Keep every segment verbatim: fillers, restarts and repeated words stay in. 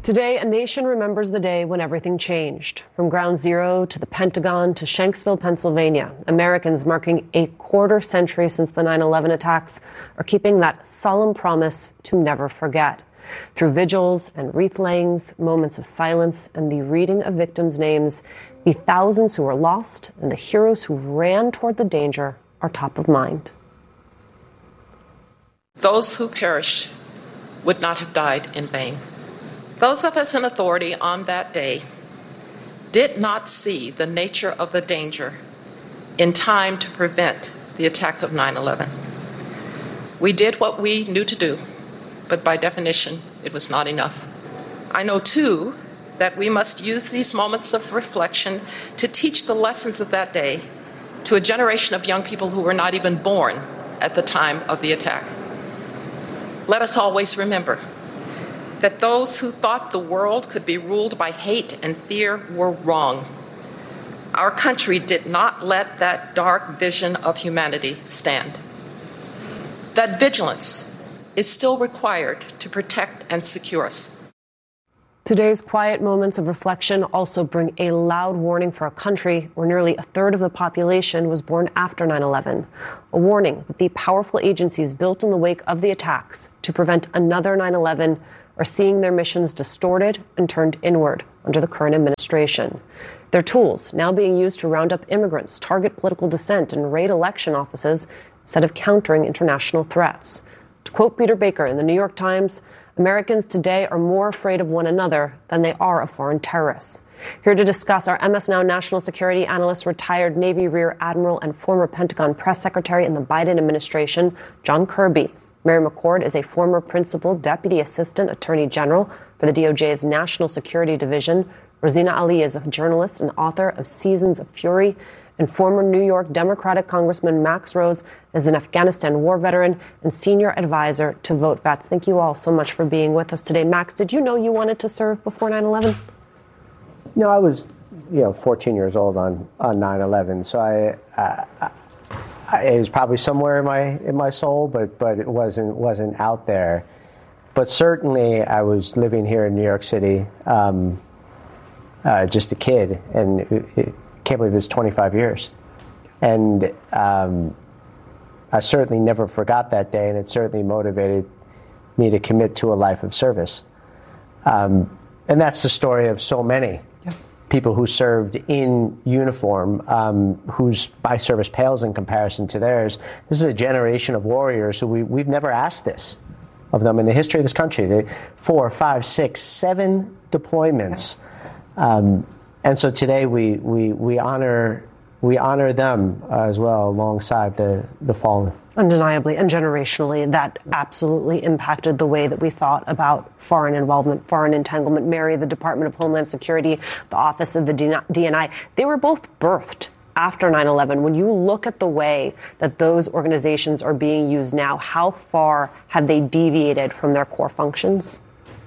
Today, a nation remembers the day when everything changed. From Ground Zero to the Pentagon to Shanksville, Pennsylvania, Americans marking a quarter century since the nine eleven attacks are keeping that solemn promise to never forget. Through vigils and wreath layings, moments of silence, and the reading of victims' names, the thousands who were lost and the heroes who ran toward the danger are top of mind. Those who perished would not have died in vain. Those of us in authority on that day did not see the nature of the danger in time to prevent the attack of nine eleven. We did what we knew to do, but by definition, it was not enough. I know, too, that we must use these moments of reflection to teach the lessons of that day to a generation of young people who were not even born at the time of the attack. Let us always remember that those who thought the world could be ruled by hate and fear were wrong. Our country did not let that dark vision of humanity stand. That vigilance is still required to protect and secure us. Today's quiet moments of reflection also bring a loud warning for a country where nearly a third of the population was born after nine eleven. A warning that the powerful agencies built in the wake of the attacks to prevent another nine eleven are seeing their missions distorted and turned inward under the current administration. Their tools now being used to round up immigrants, target political dissent, and raid election offices instead of countering international threats. To quote Peter Baker in the New York Times, Americans today are more afraid of one another than they are of foreign terrorists. Here to discuss our M S Now national security analyst, retired Navy Rear Admiral and former Pentagon press secretary in the Biden administration, John Kirby. Mary McCord is a former principal deputy assistant attorney general for the D O J's National Security Division. Rosina Ali is a journalist and author of Seasons of Fury. And former New York Democratic Congressman Max Rose is an Afghanistan war veteran and senior advisor to VoteVets. Thank you all so much for being with us today. Max, did you know you wanted to serve before nine eleven? No, I was, you know, fourteen years old on, on nine eleven, so I, uh, I, it was probably somewhere in my in my soul, but but it wasn't wasn't out there. But certainly, I was living here in New York City, um, uh, just a kid, and it, it, can't believe it's twenty-five years. And um, I certainly never forgot that day, and it certainly motivated me to commit to a life of service. Um, and that's the story of so many yeah. people who served in uniform, um, whose my service pales in comparison to theirs. This is a generation of warriors who we, we've never asked this of them in the history of this country. They, four, five, six, seven deployments. Yeah. Um, And so today we we we honor we honor them uh, as well alongside the the fallen. Undeniably and generationally, that absolutely impacted the way that we thought about foreign involvement, foreign entanglement. Mary, the Department of Homeland Security, the Office of the D N I, they were both birthed after nine eleven. When you look at the way that those organizations are being used now, how far have they deviated from their core functions?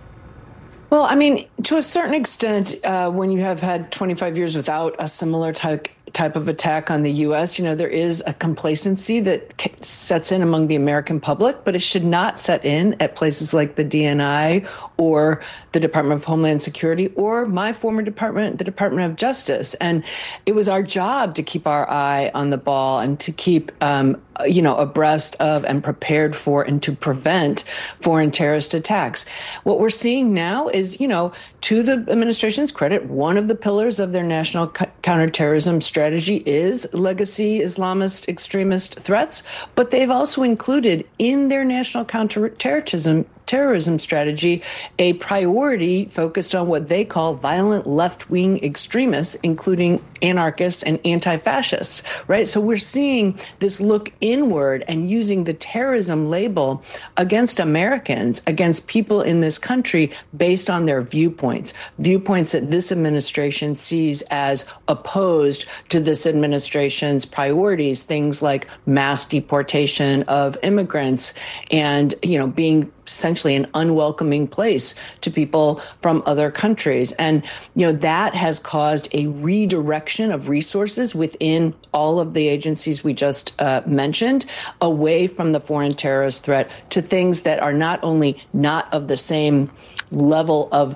Well, I mean, to a certain extent, uh, when you have had twenty-five years without a similar type type of attack on the U S, you know, there is a complacency that sets in among the American public, but it should not set in at places like the D N I or the Department of Homeland Security or my former department, the Department of Justice. And it was our job to keep our eye on the ball and to keep, um, you know, abreast of and prepared for and to prevent foreign terrorist attacks. What we're seeing now is, you know, to the administration's credit, one of the pillars of their national co- counterterrorism strategy is legacy Islamist extremist threats, but they've also included in their national counterterrorism terrorism strategy a priority focused on what they call violent left-wing extremists, including anarchists and anti-fascists, right? So we're seeing this look inward and using the terrorism label against Americans, against people in this country based on their viewpoints, viewpoints that this administration sees as opposed to this administration's priorities, things like mass deportation of immigrants and, you know, being essentially an unwelcoming place to people from other countries. And, you know, that has caused a redirection of resources within all of the agencies we just uh, mentioned away from the foreign terrorist threat to things that are not only not of the same level of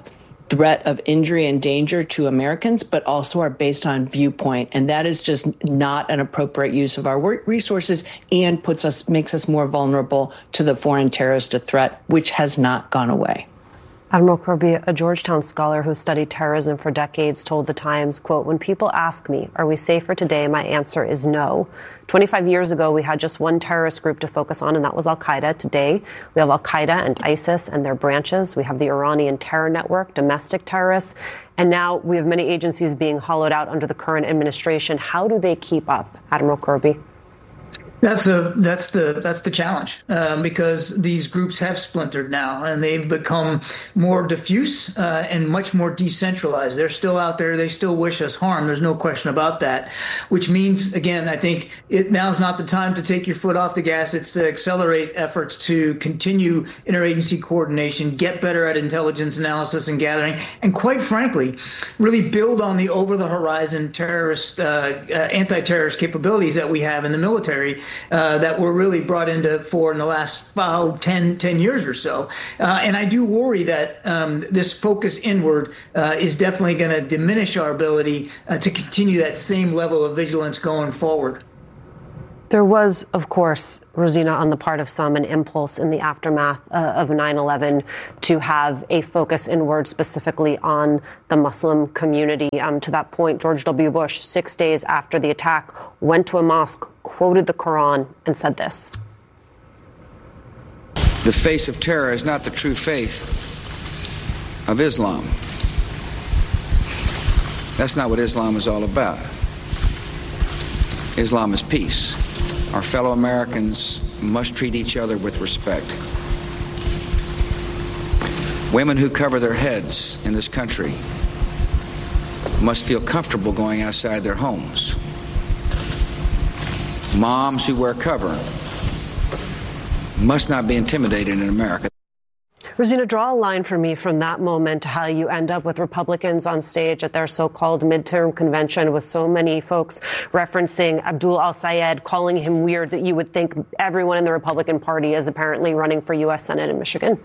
threat of injury and danger to Americans, but also are based on viewpoint. And that is just not an appropriate use of our resources and puts us, makes us more vulnerable to the foreign terrorist threat, which has not gone away. Admiral Kirby, a Georgetown scholar who studied terrorism for decades, told The Times, quote, "When people ask me, are we safer today? My answer is no. twenty-five years ago, we had just one terrorist group to focus on, and that was al-Qaeda. Today, we have al-Qaeda and ISIS and their branches. We have the Iranian terror network, domestic terrorists, and now we have many agencies being hollowed out under the current administration. How do they keep up?" Admiral Kirby. That's a that's the that's the challenge, um, because these groups have splintered now and they've become more diffuse uh, and much more decentralized. They're still out there. They still wish us harm. There's no question about that. Which means, again, I think it, now's not the time to take your foot off the gas. It's to accelerate efforts to continue interagency coordination, get better at intelligence analysis and gathering, and quite frankly, really build on the over-the-horizon terrorist, uh, uh, anti-terrorist capabilities that we have in the military. Uh, that were really brought into fore in the last oh, ten, ten years or so. Uh, and I do worry that um, this focus inward uh, is definitely going to diminish our ability uh, to continue that same level of vigilance going forward. There was, of course, Rosina, on the part of some, an impulse in the aftermath uh, of nine eleven to have a focus inward specifically on the Muslim community. Um, to that point, George W. Bush, six days after the attack, went to a mosque, quoted the Quran, and said this. "The face of terror is not the true faith of Islam. That's not what Islam is all about. Islam is peace. Our fellow Americans must treat each other with respect. Women who cover their heads in this country must feel comfortable going outside their homes. Moms who wear cover must not be intimidated in America." Rosina, draw a line for me from that moment to how you end up with Republicans on stage at their so-called midterm convention with so many folks referencing Abdul al-Sayed, calling him weird, that you would think everyone in the Republican Party is apparently running for U S Senate in Michigan.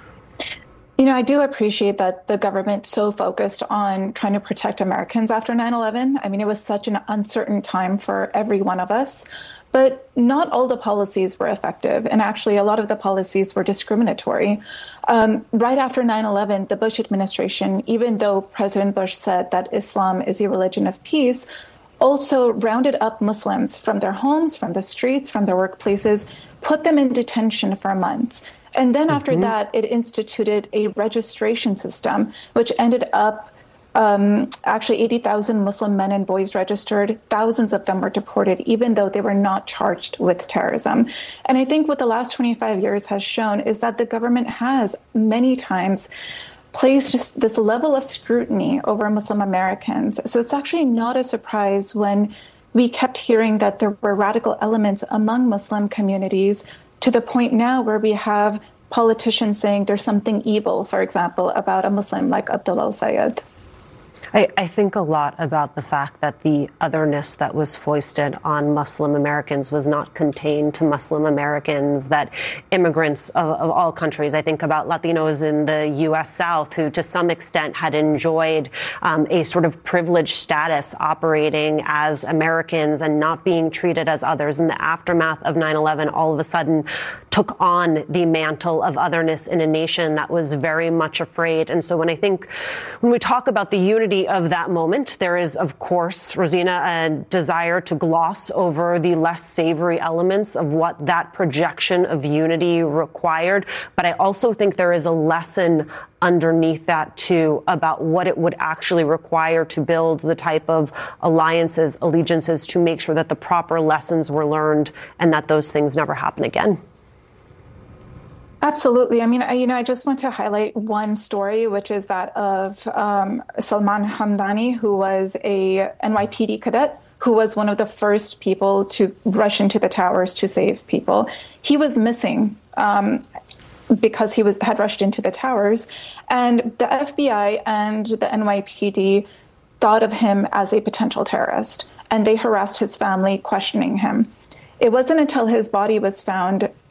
You know, I do appreciate that the government so focused on trying to protect Americans after nine eleven. I mean, it was such an uncertain time for every one of us. But not all the policies were effective. And actually, a lot of the policies were discriminatory. Um, right after nine eleven, the Bush administration, even though President Bush said that Islam is a religion of peace, also rounded up Muslims from their homes, from the streets, from their workplaces, put them in detention for months. And then after mm-hmm. that, it instituted a registration system, which ended up Um, actually, eighty thousand Muslim men and boys registered. Thousands of them were deported, even though they were not charged with terrorism. And I think what the last twenty-five years has shown is that the government has many times placed this level of scrutiny over Muslim Americans. So it's actually not a surprise when we kept hearing that there were radical elements among Muslim communities, to the point now where we have politicians saying there's something evil, for example, about a Muslim like Abdul al-Sayed. I, I think a lot about the fact that the otherness that was foisted on Muslim Americans was not contained to Muslim Americans, that immigrants of, of all countries, I think about Latinos in the U S South, who to some extent had enjoyed um, a sort of privileged status operating as Americans and not being treated as others. In the aftermath of nine eleven, all of a sudden took on the mantle of otherness in a nation that was very much afraid. And so when I think, when we talk about the unity of that moment, there is, of course, Rosina, a desire to gloss over the less savory elements of what that projection of unity required. But I also think there is a lesson underneath that, too, about what it would actually require to build the type of alliances, allegiances, to make sure that the proper lessons were learned and that those things never happen again. Absolutely. I mean, I, you know, I just want to highlight one story, which is that of um, Salman Hamdani, who was a N Y P D cadet, who was one of the first people to rush into the towers to save people. He was missing um, because he was had rushed into the towers, and the F B I and the N Y P D thought of him as a potential terrorist, and they harassed his family, questioning him. It wasn't until his body was found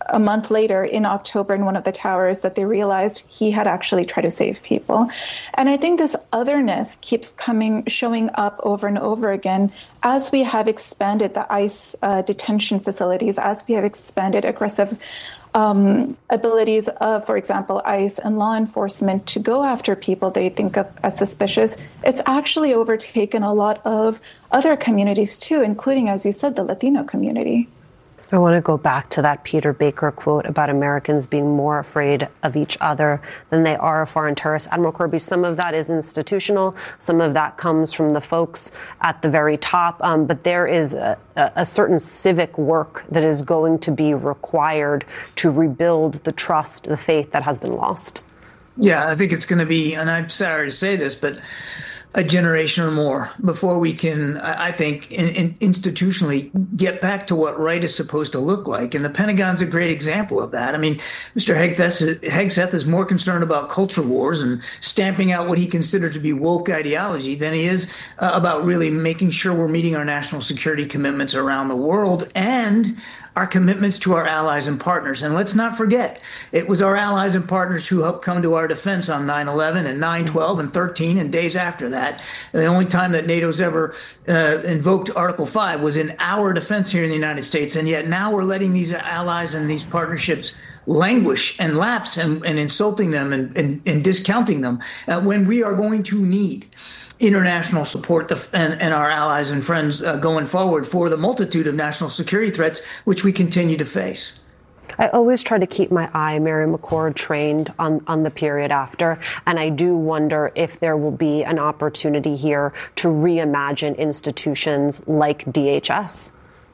a month later in October in one of the towers that they realized he had actually tried to save people. And I think this otherness keeps coming, showing up over and over again as we have expanded the ICE uh, detention facilities, as we have expanded aggressive um, abilities of, for example, ICE and law enforcement to go after people they think of as suspicious. It's actually overtaken a lot of other communities too, including, as you said, the Latino community. I want to go back to that Peter Baker quote about Americans being more afraid of each other than they are of foreign terrorists. Admiral Kirby, some of that is institutional. Some of that comes from the folks at the very top. Um, but there is a, a certain civic work that is going to be required to rebuild the trust, the faith that has been lost. Yeah, I think it's going to be, and I'm sorry to say this, but a generation or more before we can, I think, in, in institutionally get back to what right is supposed to look like. And the Pentagon's a great example of that. I mean, Mister Hegseth, Hegseth is more concerned about culture wars and stamping out what he considers to be woke ideology than he is uh, about really making sure we're meeting our national security commitments around the world and our commitments to our allies and partners. And let's not forget, it was our allies and partners who helped come to our defense on nine eleven and nine twelve and thirteen and days after that. And the only time that NATO's ever uh, invoked Article five was in our defense here in the United States. And yet now we're letting these allies and these partnerships languish and lapse and, and insulting them and, and, and discounting them uh, when we are going to need international support the, and, and our allies and friends uh, going forward for the multitude of national security threats which we continue to face. I always try to keep my eye, Mary McCord, trained on, on the period after, and I do wonder if there will be an opportunity here to reimagine institutions like D H S.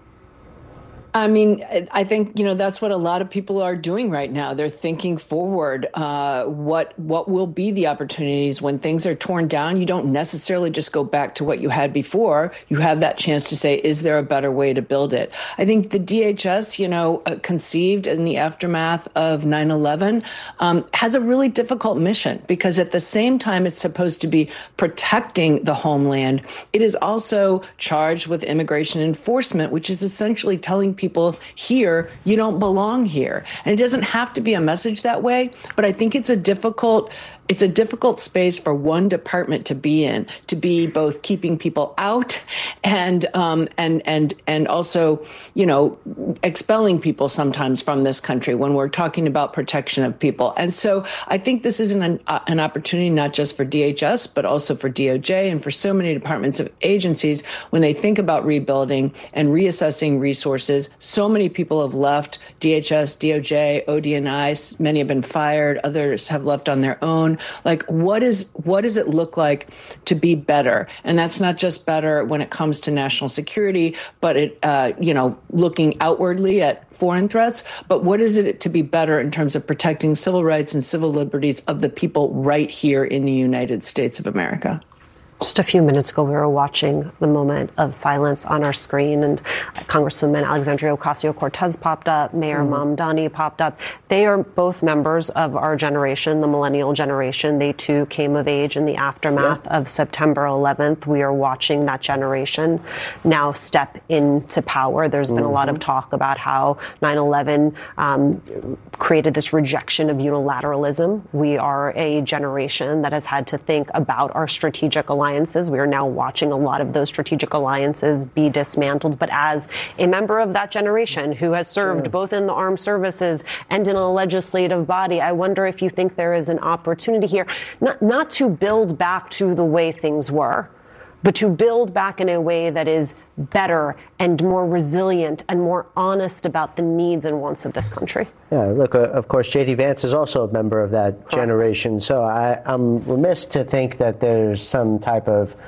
I mean, I think, you know, that's what a lot of people are doing right now. They're thinking forward. Uh, what what will be the opportunities when things are torn down? You don't necessarily just go back to what you had before. You have that chance to say, is there a better way to build it? I think the D H S, you know, uh, conceived in the aftermath of nine eleven, um, has a really difficult mission because at the same time it's supposed to be protecting the homeland. It is also charged with immigration enforcement, which is essentially telling people people here, you don't belong here. And it doesn't have to be a message that way, but I think it's a difficult It's a difficult space for one department to be in, to be both keeping people out and um, and and and also, you know, expelling people sometimes from this country when we're talking about protection of people. And so I think this is an uh, an opportunity not just for D H S, but also for D O J and for so many departments of agencies when they think about rebuilding and reassessing resources. So many people have left D H S, D O J, O D N I. Many have been fired. Others have left on their own. Like, what is what does it look like to be better? And that's not just better when it comes to national security, but it, uh, you know, looking outwardly at foreign threats. But what is it to be better in terms of protecting civil rights and civil liberties of the people right here in the United States of America? Just a few minutes ago, we were watching the moment of silence on our screen, and Congresswoman Alexandria Ocasio-Cortez popped up, Mayor mm-hmm. Mamdani popped up. They are both members of our generation, the millennial generation. They, too, came of age in the aftermath yeah. of September eleventh. We are watching that generation now step into power. There's been mm-hmm. a lot of talk about how nine eleven um, created this rejection of unilateralism. We are a generation that has had to think about our strategic alliances. We are now watching a lot of those strategic alliances be dismantled. But as a member of that generation who has served sure. both in the armed services and in a legislative body, I wonder if you think there is an opportunity here, not, not to build back to the way things were, but to build back in a way that is better and more resilient and more honest about the needs and wants of this country. Yeah, look, uh, of course, J D Vance is also a member of that Correct. generation. So I, I'm remiss to think that there's some type of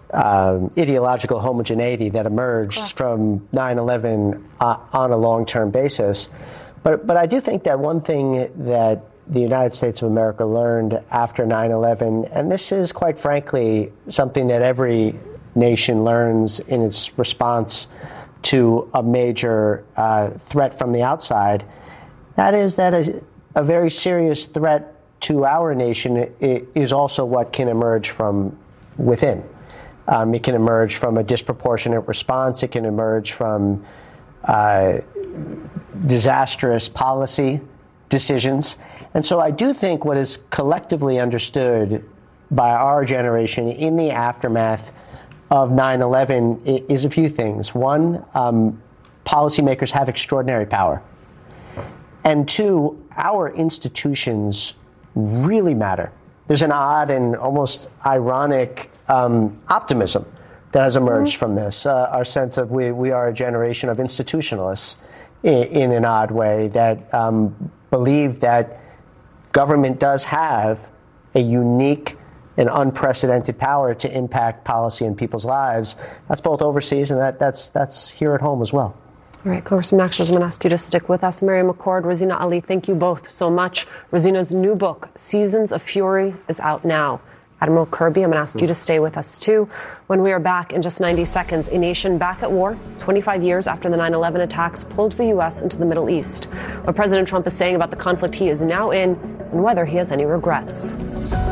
um, ideological homogeneity that emerged Correct. from nine eleven uh, on a long-term basis. But, but I do think that one thing that the United States of America learned after nine eleven, and this is, quite frankly, something that every nation learns in its response to a major uh, threat from the outside, that is that a, a very serious threat to our nation is also what can emerge from within. Um, it can emerge from a disproportionate response. It can emerge from uh, disastrous policy decisions. And so I do think what is collectively understood by our generation in the aftermath of nine eleven is a few things. One, um, policymakers have extraordinary power. And two, our institutions really matter. There's an odd and almost ironic um, optimism that has emerged from this, uh, our sense of we, we are a generation of institutionalists in, in an odd way that um, believe that government does have a unique and unprecedented power to impact policy in people's lives. That's both overseas and that, that's, that's here at home as well. All right, Congressman Naxos, I'm going to ask you to stick with us. Mary McCord, Rosina Ali, thank you both so much. Rosina's new book, Seasons of Fury, is out now. Admiral Kirby, I'm going to ask you to stay with us, too. When we are back in just ninety seconds, a nation back at war, twenty-five years after the nine eleven attacks pulled the U S into the Middle East. What President Trump is saying about the conflict he is now in and whether he has any regrets.